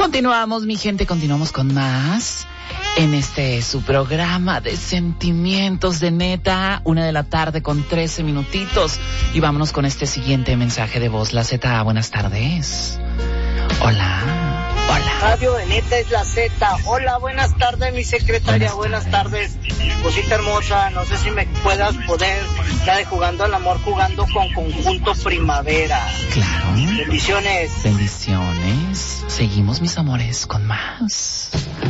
Continuamos, mi gente, continuamos con más en su programa de sentimientos de neta, 1:13 p.m. Y vámonos con este siguiente mensaje de voz. La Z, buenas tardes. Hola. Radio de neta es la Z. Hola, buenas tardes, mi secretaria. Buenas tardes. Cosita hermosa, no sé si me puedas poder, ya de Jugando al Amor, jugando con Conjunto Primavera. Claro. Bendiciones. Bendiciones. Seguimos, mis amores, con más.